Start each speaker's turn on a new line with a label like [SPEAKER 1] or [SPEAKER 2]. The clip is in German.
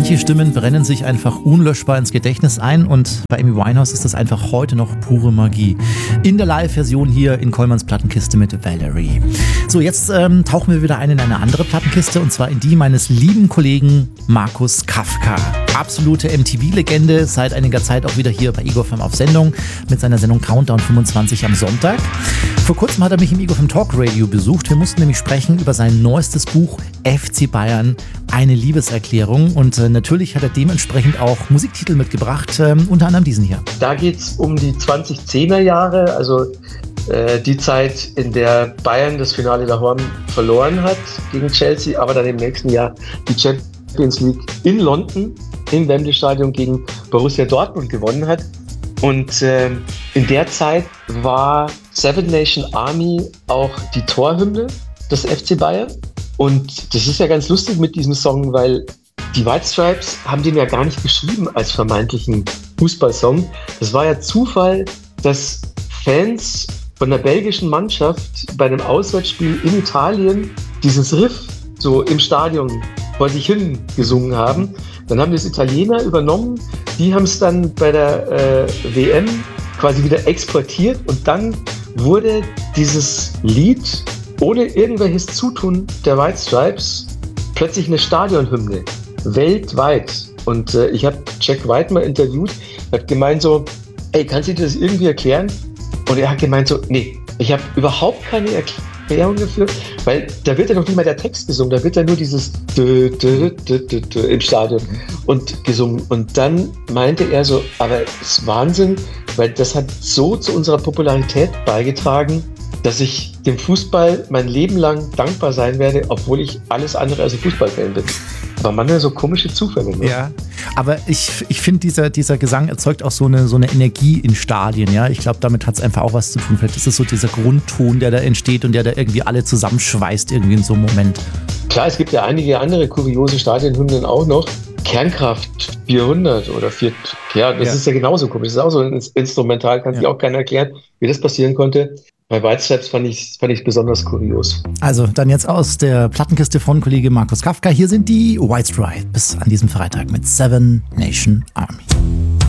[SPEAKER 1] Manche Stimmen brennen sich einfach unlöschbar ins Gedächtnis ein und bei Amy Winehouse ist das einfach heute noch pure Magie. In der Live-Version hier in Kollmanns Plattenkiste mit Valerie. So, jetzt tauchen wir wieder ein in eine andere Plattenkiste und zwar in die meines lieben Kollegen Markus Kafka. Absolute MTV-Legende, seit einiger Zeit auch wieder hier bei Ego FM auf Sendung mit seiner Sendung Countdown 25 am Sonntag. Vor kurzem hat er mich im Ego FM Talk Radio besucht. Wir mussten nämlich sprechen über sein neuestes Buch FC Bayern, eine Liebeserklärung. Und natürlich hat er dementsprechend auch Musiktitel mitgebracht, unter anderem diesen hier.
[SPEAKER 2] Da geht es um die 2010er Jahre, also die Zeit, in der Bayern das Finale daheim verloren hat gegen Chelsea, aber dann im nächsten Jahr die Champions League in London im Wembley Stadion gegen Borussia Dortmund gewonnen hat. Und in der Zeit war Seven Nation Army auch die Torhymne des FC Bayern. Und das ist ja ganz lustig mit diesem Song, weil die White Stripes haben den ja gar nicht geschrieben als vermeintlichen Fußballsong. Das war ja Zufall, dass Fans von der belgischen Mannschaft bei einem Auswärtsspiel in Italien dieses Riff so im Stadion vor sich hin gesungen haben. Dann haben das Italiener übernommen, die haben es dann bei der WM quasi wieder exportiert und dann wurde dieses Lied ohne irgendwelches Zutun der White Stripes plötzlich eine Stadionhymne, weltweit. Und ich habe Jack White mal interviewt, hat gemeint so, ey, kannst du dir das irgendwie erklären? Und er hat gemeint so, nee, ich habe überhaupt keine Erklärung dafür, weil da wird ja noch nicht mal der Text gesungen, da wird ja nur dieses im Stadion und gesungen. Und dann meinte er so, aber es ist Wahnsinn, weil das hat so zu unserer Popularität beigetragen, dass ich dem Fußball mein Leben lang dankbar sein werde, obwohl ich alles andere als ein Fußballfan bin. Aber manchmal so komische Zufälle. Ne?
[SPEAKER 1] Ja, aber ich finde, dieser Gesang erzeugt auch so eine Energie in Stadien. Ja? Ich glaube, damit hat es einfach auch was zu tun. Vielleicht ist es so dieser Grundton, der da entsteht und der da irgendwie alle zusammenschweißt irgendwie in so einem Moment.
[SPEAKER 2] Klar, es gibt ja einige andere kuriose Stadionhymnen auch noch. Kernkraft 400 oder 4, ja, das ist ja genauso komisch. Das ist auch so ein Instrumental, kann sich auch keiner erklären, wie das passieren konnte. Bei White Stripes fand ich besonders kurios.
[SPEAKER 1] Also dann jetzt aus der Plattenkiste von Kollege Markus Kafka. Hier sind die White Stripes an diesem Freitag mit Seven Nation Army.